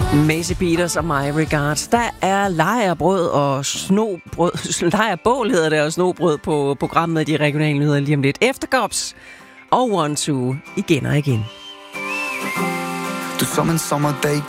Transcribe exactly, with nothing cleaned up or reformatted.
Maisie Peters og My Regards. Der er lejerbrød og snobrød. Lejerbål hedder det, og snobrød på programmet af de regionale nyheder lige om lidt. Efterkops og One Two igen og igen. Du som en sommerdag